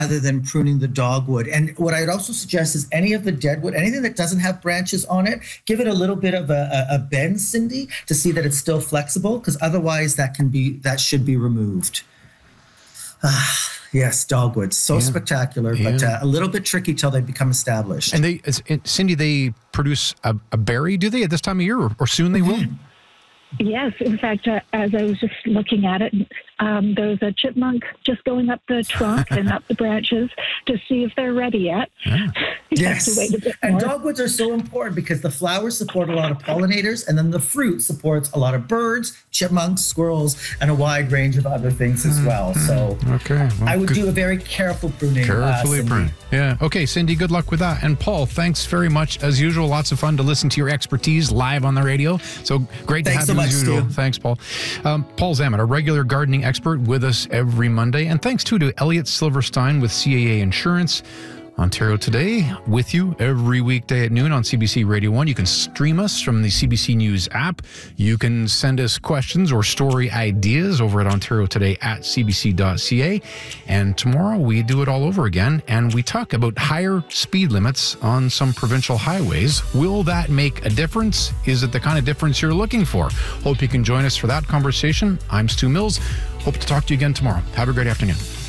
rather than pruning the dogwood. And what I'd also suggest is any of the deadwood, anything that doesn't have branches on it, give it a little bit of a bend, Cindy, to see that it's still flexible, because otherwise that should be removed. Yes, dogwoods, so spectacular, but a little bit tricky till they become established. And Cindy, they produce a berry, do they, at this time of year, or soon they will? Yes, in fact, as I was just looking at it, there's a chipmunk just going up the trunk and up the branches to see if they're ready yet. Yes, have to wait a bit and more. dogwoods are so important because the flowers support a lot of pollinators, and then the fruit supports a lot of birds, chipmunks, squirrels, and a wide range of other things as well. So I would do a very careful pruning. Carefully prune. Yeah. Okay, Cindy, good luck with that. And Paul, thanks very much. As usual, lots of fun to listen to your expertise live on the radio. So great to have you as usual. Stu. Thanks, Paul. Paul Zammit, a regular gardening expert with us every Monday. And thanks, too, to Elliot Silverstein with CAA Insurance. Ontario Today with you every weekday at noon on CBC Radio 1. You can stream us from the CBC News app. You can send us questions or story ideas over at Ontario Today at cbc.ca. And tomorrow we do it all over again and we talk about higher speed limits on some provincial highways. Will that make a difference? Is it the kind of difference you're looking for? Hope you can join us for that conversation. I'm Stu Mills. Hope to talk to you again tomorrow. Have a great afternoon.